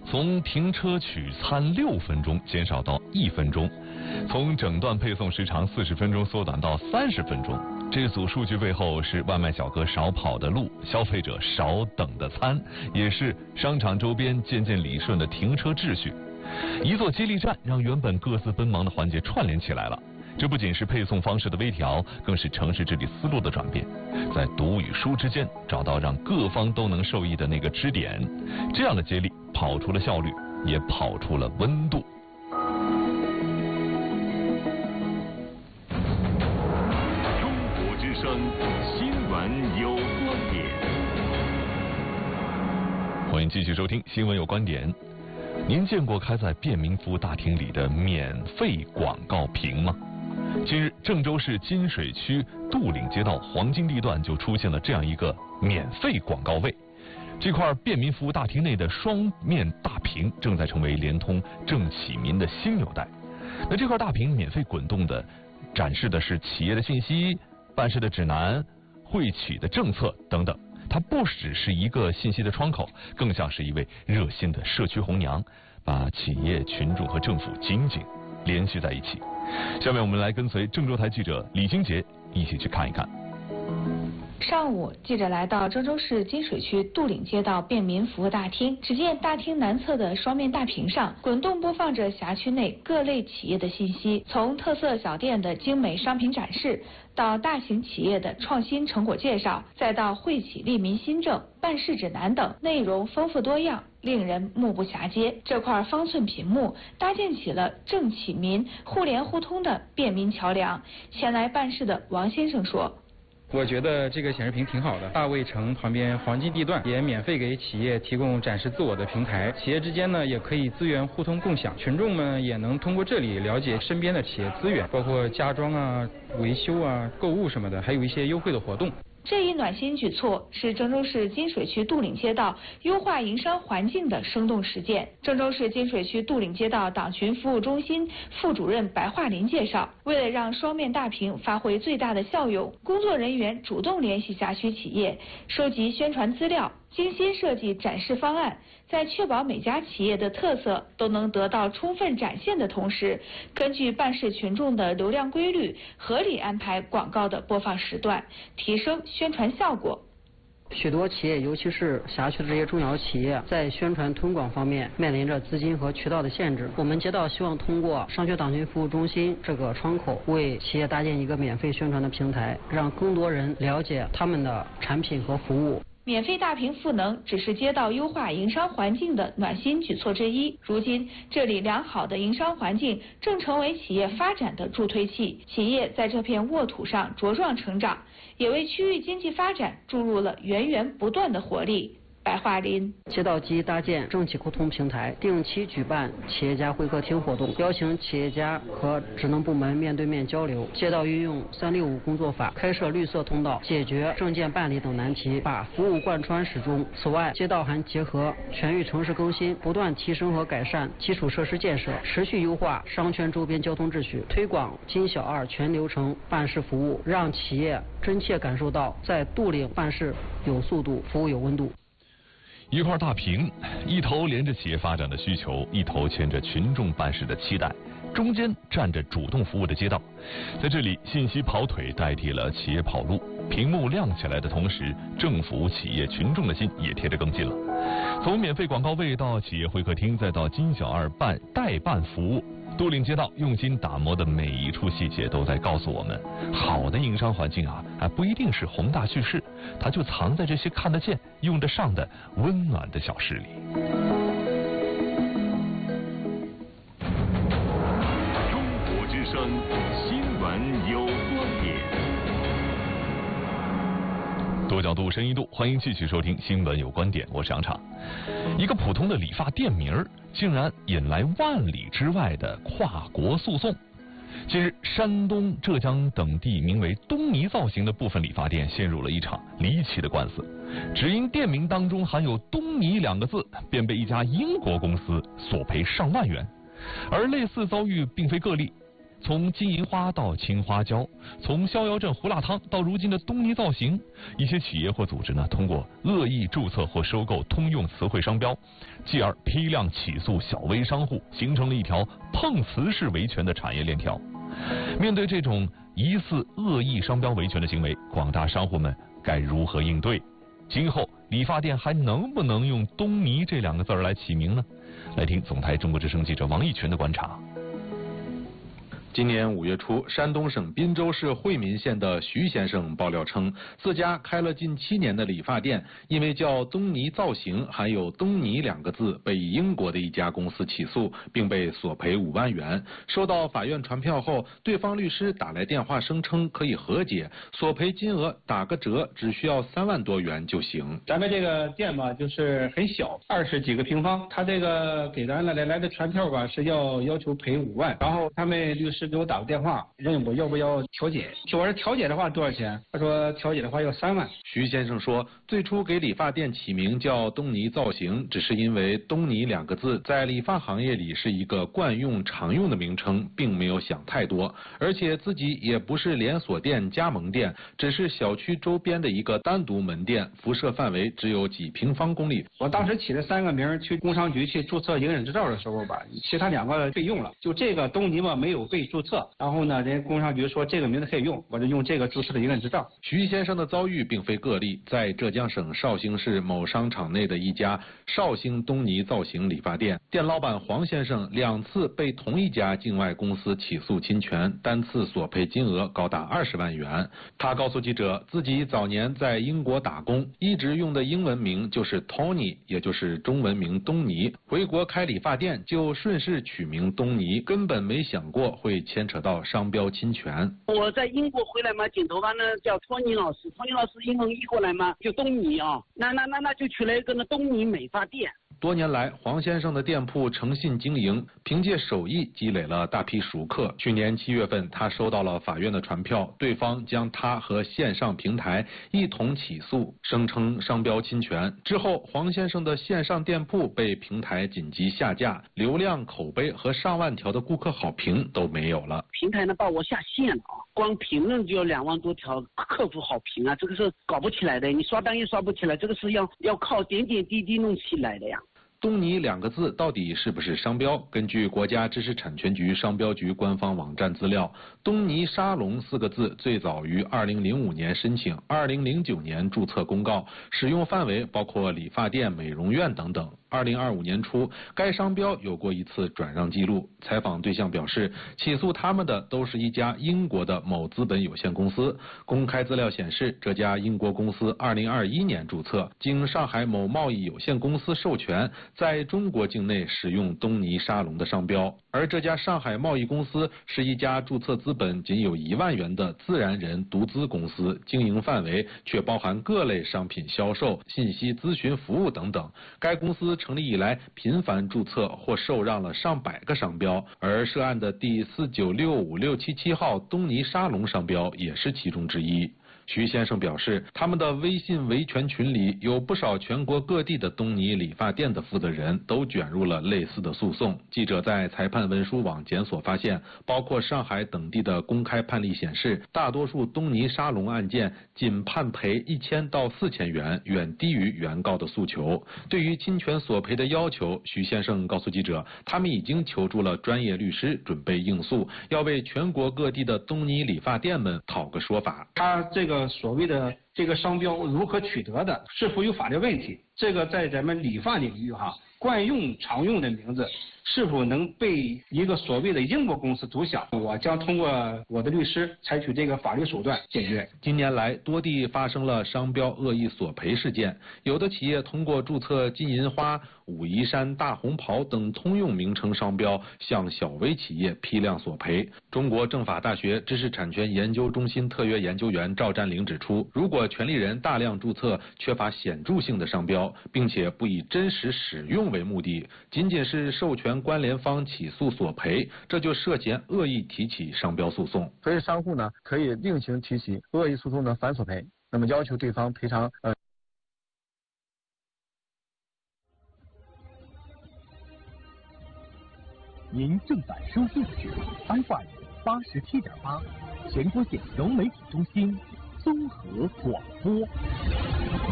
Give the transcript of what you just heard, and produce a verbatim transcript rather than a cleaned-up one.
从停车取餐六分钟减少到一分钟，从整段配送时长四十分钟缩短到三十分钟。这组数据背后是外卖小哥少跑的路，消费者少等的餐，也是商场周边渐渐理顺的停车秩序。一座接力站让原本各自奔忙的环节串联起来了。这不仅是配送方式的微调，更是城市治理思路的转变，在读与书之间找到让各方都能受益的那个支点。这样的接力跑出了效率，也跑出了温度。 中国之声新闻有观点， 欢迎继续收听新闻有观点。您见过开在便民服务大厅里的免费广告屏吗？近日，郑州市金水区杜岭街道黄金地段就出现了这样一个免费广告位。这块便民服务大厅内的双面大屏正在成为联通郑启民的新纽带。那这块大屏免费滚动的，展示的是企业的信息、办事的指南、会企的政策等等。它不只是一个信息的窗口，更像是一位热心的社区红娘，把企业、群众和政府紧紧联系在一起。下面我们来跟随郑州台记者李金杰一起去看一看。 上午，记者来到郑州市金水区杜岭街道便民服务大厅，只见大厅南侧的双面大屏上滚动播放着辖区内各类企业的信息，从特色小店的精美商品展示，到大型企业的创新成果介绍，再到惠企利民新政、办事指南等，内容丰富多样，令人目不暇接。这块方寸屏幕搭建起了郑启民互联互通的便民桥梁。前来办事的王先生说， 我觉得这个显示屏挺好的，大卫城旁边黄金地段也免费给企业提供展示自我的平台，企业之间呢也可以资源互通共享，群众们也能通过这里了解身边的企业资源，包括家装啊、维修啊、购物什么的，还有一些优惠的活动。 这一暖心举措是郑州市金水区杜岭街道优化营商环境的生动实践。郑州市金水区杜岭街道党群服务中心副主任白桦林介绍，为了让双面大屏发挥最大的效用，工作人员主动联系辖区企业，收集宣传资料，精心设计展示方案，在确保每家企业的特色都能得到充分展现的同时，根据办事群众的流量规律，合理安排广告的播放时段，提升宣传效果。 许多企业，尤其是辖区的这些中小企业，在宣传推广方面面临着资金和渠道的限制。我们街道希望通过商圈党群服务中心这个窗口，为企业搭建一个免费宣传的平台，让更多人了解他们的产品和服务。 免费大屏赋能只是街道优化营商环境的暖心举措之一。如今，这里良好的营商环境正成为企业发展的助推器，企业在这片沃土上茁壮成长，也为区域经济发展注入了源源不断的活力。白桦林街道基搭建政企沟通平台，定期举办企业家会客厅活动，邀请企业家和职能部门面对面交流。街道运用三六五工作法，开设绿色通道，解决证件办理等难题，把服务贯穿始终。此外，街道还结合全域城市更新，不断提升和改善基础设施建设，持续优化商圈周边交通秩序，推广金小二全流程办事服务，让企业真切感受到在杜岭办事有速度，服务有温度。 一块大屏，一头连着企业发展的需求，一头牵着群众办事的期待，中间站着主动服务的街道。在这里，信息跑腿代替了企业跑路，屏幕亮起来的同时，政府、企业、群众的心也贴得更近了。从免费广告位到企业会客厅，再到金小二办代办服务，杜岭街道用心打磨的每一处细节都在告诉我们，好的营商环境啊，还不一定是宏大叙事，它就藏在这些看得见、用得上的温暖的小事里。 中国之声新闻有观点， 多角度、深一度，欢迎继续收听《新闻有观点》，我是杨畅。一个普通的理发店名儿，竟然引来万里之外的跨国诉讼。近日，山东、浙江等地名为东尼造型的部分理发店陷入了一场离奇的官司，只因店名当中含有东尼两个字，便被一家英国公司索赔上万元。而类似遭遇并非个例， 从金银花到青花椒，从逍遥镇胡辣汤到如今的东尼造型，一些企业或组织呢，通过恶意注册或收购通用词汇商标，继而批量起诉小微商户，形成了一条碰瓷式维权的产业链条。面对这种疑似恶意商标维权的行为，广大商户们该如何应对？今后理发店还能不能用东尼这两个字来起名呢？来听总台中国之声记者王义群的观察。 今年五月初，山东省滨州市惠民县的徐先生爆料称，自家开了近七年的理发店，因为叫东尼造型，含有东尼两个字，被英国的一家公司起诉，并被索赔五万元。收到法院传票后，对方律师打来电话声称可以和解，索赔金额打个折，只需要三万多元就行。 咱们这个店吧，就是很小，二十几个平方，他这个给咱来来的传票吧，是要要求赔五万，然后他们律师给我打个电话，问我要不要调解。我说调解的话多少钱？他说调解的话要三万。 徐先生说，最初给理发店起名叫东尼造型，只是因为东尼两个字在理发行业里是一个惯用常用的名称，并没有想太多。而且自己也不是连锁店、加盟店，只是小区周边的一个单独门店，辐射范围只有几平方公里。 我当时起了三个名，去工商局去注册营业执照的时候吧，其他两个备用了，就这个东尼嘛没有被注册。然后呢，人家工商局说这个名字可以用，我就用这个注册的营业执照。 徐先生的遭遇并非个例，在浙江省绍兴市某商场内的一家绍兴东尼造型理发店，店老板黄先生两次被同一家境外公司起诉侵权，单次索赔金额高达二十万元。他告诉记者，自己早年在英国打工，一直用的英文名就是 Tony， 也就是中文名东尼。回国开理发店就顺势取名东尼，根本没想过会牵扯到商标侵权。 我在英国回来嘛，剪头发呢叫托尼老师，托尼老师英文译过来嘛就东尼啊，那那那那就取了一个呢东尼美发店。 多年来，黄先生的店铺诚信经营，凭借手艺积累了大批熟客。去年七月份，他收到了法院的传票，对方将他和线上平台一同起诉，声称商标侵权。之后，黄先生的线上店铺被平台紧急下架，流量、口碑和上万条的顾客好评都没有了。 平台呢把我下线了啊，光评论就有两万多条客户好评啊，这个是搞不起来的，你刷单也刷不起来，这个是要要靠点点滴滴弄起来的呀。 东尼两个字到底是不是商标？根据国家知识产权局商标局官方网站资料，东尼沙龙四个字最早于二零零五年申请，二零零九年注册公告，使用范围包括理发店、美容院等等。二零二五年初，该商标有过一次转让记录。采访对象表示，起诉他们的都是一家英国的某资本有限公司。公开资料显示，这家英国公司二零二一年注册，经上海某贸易有限公司授权，在中国境内使用东尼沙龙的商标。而这家上海贸易公司是一家注册资本仅有一万元的自然人独资公司，经营范围却包含各类商品销售、信息咨询服务等等。该公司成立以来频繁注册或受让了上百个商标，而涉案的第四九六五六七七号东尼沙龙商标也是其中之一。徐先生表示，他们的微信维权群里有不少全国各地的东尼理发店的负责人都卷入了类似的诉讼。记者在裁判文书网检索发现，包括上海等地的公开判例显示，大多数东尼沙龙案件仅判赔一千到四千元，远低于原告的诉求。对于侵权索赔的要求，徐先生告诉记者，他们已经求助了专业律师，准备应诉，要为全国各地的东尼理发店们讨个说法。 他这个所谓的这个商标如何取得的，是否有法律问题？这个在咱们理发领域哈，惯用常用的名字是否能被一个所谓的英国公司独享？我将通过我的律师采取这个法律手段解决。 近年来，多地发生了商标恶意索赔事件，有的企业通过注册金银花、武夷山、大红袍等通用名称商标，向小微企业批量索赔。中国政法大学知识产权研究中心特约研究员赵占领指出，如果权利人大量注册缺乏显著性的商标，并且不以真实使用为目的，仅仅是授权关联方起诉索赔，这就涉嫌恶意提起商标诉讼。 所以商户呢可以另行提起恶意诉讼的反索赔，那么要求对方赔偿呃。 您正在收听的是 F M 八十七点八，全国县柔媒体中心综合广播。